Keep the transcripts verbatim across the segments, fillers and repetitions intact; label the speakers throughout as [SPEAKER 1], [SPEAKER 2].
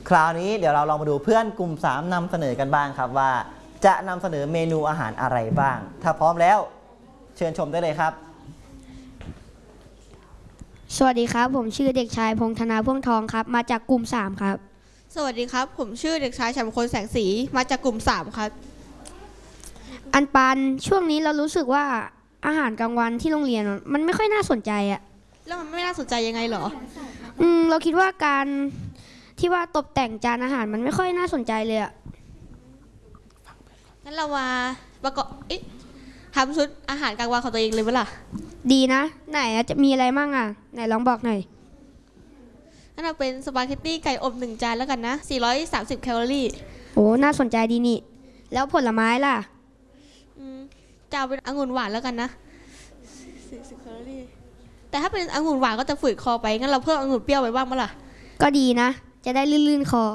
[SPEAKER 1] คราวนี้เดี๋ยวเราลองมาดูเพื่อนกลุ่มสามนำเสนอกันบ้างครับว่าจะนำเสนอเมนูอาหารอะไรบ้างถ้าพร้อมแล้วเชิญชมได้เลยครับ
[SPEAKER 2] สวัสดีครับผมชื่อเด็กชายพงษ์ธนาพ่วงทองครับมาจากกลุ่มสามครับ
[SPEAKER 3] สวัสดีครับผมชื่อเด็กชายฉัตรมงคลแสงสีมาจากกลุ่มสามครับ
[SPEAKER 2] อันปันช่วงนี้เรารู้สึกว่าอาหารกลางวันที่โรงเรียนมันไม่ค่อยน่าสนใจอะ
[SPEAKER 3] แล้วมันไม่น่าสนใจยังไงเหรอ
[SPEAKER 2] อืมเราคิดว่าการที่ว่าตกแต่งจานอาหารมันไม่ค่อยน่าสนใจเลยอะ
[SPEAKER 3] งั้นเรามาประกอบทำชุดอาหารกลางวันของตัวเองเลยเปล่า
[SPEAKER 2] ดีนะไหนจะมีอะไรมั่งอะไหนลองบอกหน่อย
[SPEAKER 3] งั้นเราเป็นสปาเกตตี้ไก่อบหนึ่งจานแล้วกันนะสี่ร้อยสามสิบแคลอรี่
[SPEAKER 2] โอ้น่าสนใจดีนี่แล้วผลไม้ล่ะ
[SPEAKER 3] อืมจะเอาเป็นองุ่นหวานแล้วกันนะสี่สิบแคลอรี่แต่ถ้าเป็นองุ่นหวานก็จะฝืดคอไปงั้นเราเพิ่มองุ่นเปรี้ยวไปบ้างมั้ยล่ะ
[SPEAKER 2] ก็ดีนะจะได้ลื่นๆคอ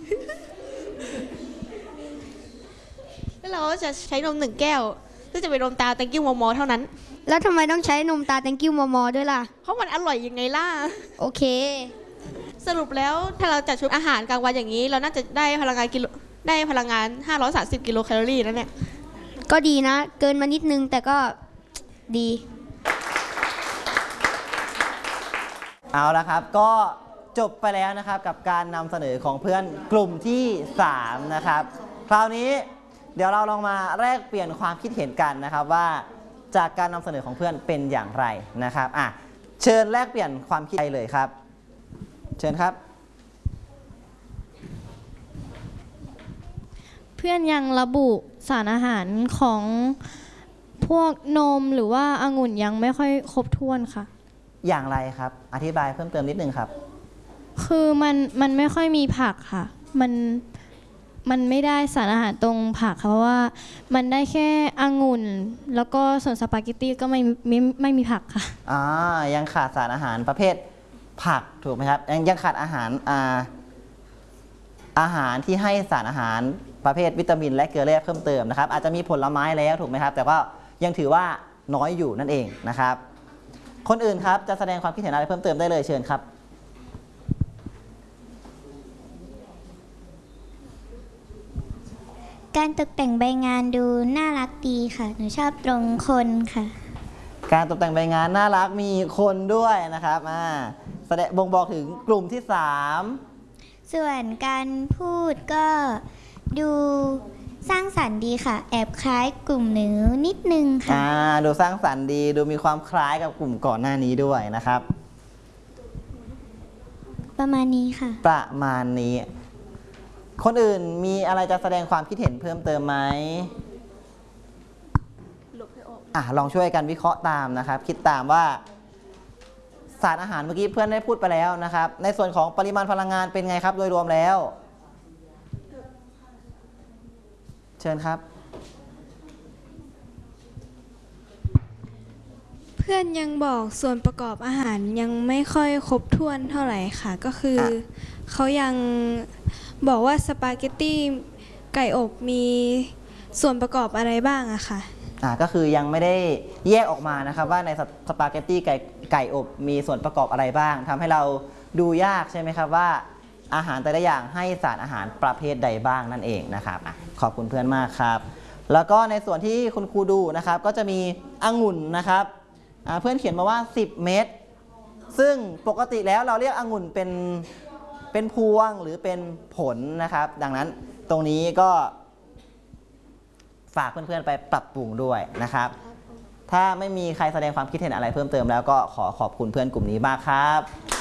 [SPEAKER 3] แล้วเราก็จะใช้นมหนึ่งแก้วซึ่งจะเป็นนมตา Thank you มอมอเท่านั้น
[SPEAKER 2] แล้วทำไมต้องใช้นมตา Thank you มอมอด้วยล่ะ
[SPEAKER 3] เพราะมันอร่อยยังไงล่ะ
[SPEAKER 2] โอเค
[SPEAKER 3] สรุปแล้วถ้าเราจัดชุดอาหารกลางวันอย่างนี้เราน่าจะได้พลังงานกิโลได้พลังงานห้าร้อยสามสิบกิโลแคลอรี่นั่นเนี่ย
[SPEAKER 2] ก็ดีนะเกินมานิดนึงแต่ก็ดี
[SPEAKER 1] เอาละครับก็จบไปแล้วนะครับกับการนำเสนอของเพื่อนกลุ่มที่สามนะครับคราวนี้เดี๋ยวเราลองมาแลกเปลี่ยนความคิดเห็นกันนะครับว่าจากการนำเสนอของเพื่อนเป็นอย่างไรนะครับอ่ะเชิญแลกเปลี่ยนความคิดเลยครับเชิญครับ
[SPEAKER 4] เพื่อนยังระบุสารอาหารของพวกนมหรือว่าองุ่นยังไม่ค่อยครบถ้วนค่ะ
[SPEAKER 1] อย่างไรครับอธิบายเพิ่มเติมนิดนึงครับ
[SPEAKER 4] คือมันมันไม่ค่อยมีผักค่ะมันมันไม่ได้สารอาหารตรงผักค่ะเพราะว่ามันได้แค่องุ่นแล้วก็ส่วนสปาเกตตี้ก็ไม่ไม่ไม่มีผักค่ะ
[SPEAKER 1] อ่ายังขาดสารอาหารประเภทผักถูกไหมครับยังยังขาดอาหารอ่าอาหารที่ให้สารอาหารประเภทวิตามินและเกลือแร่เพิ่มเติมนะครับอาจจะมีผลไม้แล้วถูกไหมครับแต่ก็ยังถือว่าน้อยอยู่นั่นเองนะครับคนอื่นครับจะแสดงความคิดเห็นอะไรเพิ่มเติมได้เลยเชิญครับ
[SPEAKER 5] การตกแต่งใบงานดูน่ารักดีค่ะหนูชอบตรงคนค่ะ
[SPEAKER 1] การตกแต่งใบงานน่ารักมีคนด้วยนะครับอ่าแสดงบ่งบอกถึงกลุ่มที่สาม
[SPEAKER 5] ส่วนการพูดก็ดูสร้างสรรค์ดีค่ะแอบคล้ายกลุ่มหนูนิดนึงค่ะ
[SPEAKER 1] อ่าดูสร้างสรรค์ดีดูมีความคล้ายกับกลุ่มก่อนหน้านี้ด้วยนะครับ
[SPEAKER 5] ประมาณนี้ค่ะ
[SPEAKER 1] ประมาณนี้คนอื่นมีอะไรจะแสดงความคิดเห็นเพิ่มเติมไหมอ่ะลองช่วยกันวิเคราะห์ตามนะครับคิดตามว่าสารอาหารเมื่อกี้เพื่อนได้พูดไปแล้วนะครับในส่วนของปริมาณพลังงานเป็นไงครับโดยรวมแล้วเชิญครับ
[SPEAKER 6] เพื่อนยังบอกส่วนประกอบอาหารยังไม่ค่อยครบถ้วนเท่าไหร่ค่ะก็คือเขายังบอกว่าสปาเกตตี้ไก่อบมีส่วนประกอบอะไรบ้างอะค่ะ
[SPEAKER 1] อ่าก็คือยังไม่ได้แยกออกมานะครับว่าในสปาเกตตี้ไก่ไก่อบมีส่วนประกอบอะไรบ้างทำให้เราดูยากใช่ไหมครับว่าอาหารแต่ละอย่างให้สารอาหารประเภทใดบ้างนั่นเองนะครับอ่ะขอบคุณเพื่อนมากครับแล้วก็ในส่วนที่คุณครูดูนะครับก็จะมีองุ่นนะครับเพื่อนเขียนมาว่าสิบเม็ดซึ่งปกติแล้วเราเรียกองุ่นเป็นเป็นพวงหรือเป็นผลนะครับดังนั้นตรงนี้ก็ฝากเพื่อนๆไปปรับปรุงด้วยนะครับถ้าไม่มีใครแสดงความคิดเห็นอะไรเพิ่มเติมแล้วก็ขอขอบคุณเพื่อนกลุ่มนี้มากครับ